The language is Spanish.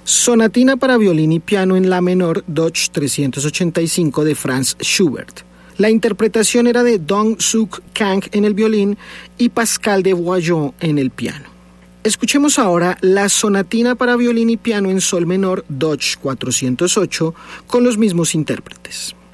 Sonatina para violín y piano en la menor, Dodge 385 de Franz Schubert. La interpretación era de Dong-Suk Kang en el violín y Pascal de Voillon en el piano. Escuchemos ahora la Sonatina para violín y piano en sol menor, Dodge 408, con los mismos intérpretes.